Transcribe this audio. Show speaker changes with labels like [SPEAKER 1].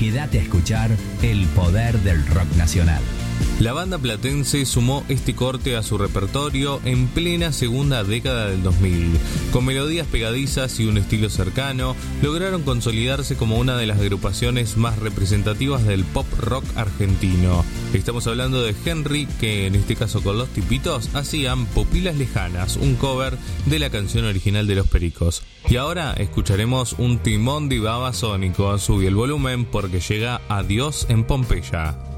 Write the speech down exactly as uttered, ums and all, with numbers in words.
[SPEAKER 1] Quédate a escuchar el poder del rock nacional.
[SPEAKER 2] La banda platense sumó este corte a su repertorio en plena segunda década del dos mil. Con melodías pegadizas y un estilo cercano, lograron consolidarse como una de las agrupaciones más representativas del pop rock argentino. Estamos hablando de Henry, que en este caso con Los Tipitos hacían Pupilas Lejanas, un cover de la canción original de Los Pericos. Y ahora escucharemos un timón de babasónico. Sube el volumen porque llega Adiós en Pompeya.